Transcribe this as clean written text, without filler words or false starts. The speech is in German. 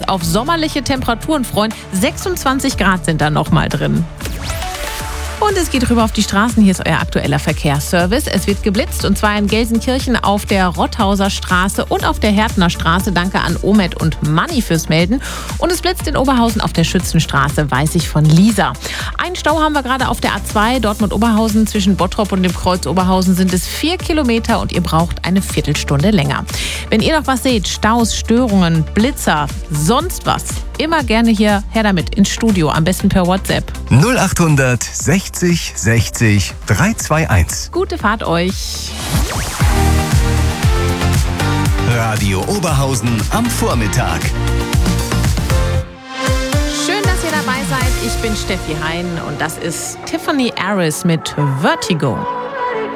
sich auf sommerliche Temperaturen freuen. 26 Grad sind da nochmal drin. Und es geht rüber auf die Straßen. Hier ist euer aktueller Verkehrsservice. Es wird geblitzt und zwar in Gelsenkirchen auf der Rotthauser Straße und auf der Härtner Straße. Danke an Omet und Manni fürs Melden. Und es blitzt in Oberhausen auf der Schützenstraße, weiß ich von Lisa. Einen Stau haben wir gerade auf der A2 Dortmund-Oberhausen. Zwischen Bottrop und dem Kreuz Oberhausen sind es 4 Kilometer und ihr braucht eine Viertelstunde länger. Wenn ihr noch was seht, Staus, Störungen, Blitzer, sonst was, immer gerne her damit ins Studio, am besten per WhatsApp. 0800 60 60 321. Gute Fahrt euch. Radio Oberhausen am Vormittag. Schön, dass ihr dabei seid. Ich bin Steffi Hein und das ist Tiffany Harris mit Vertigo.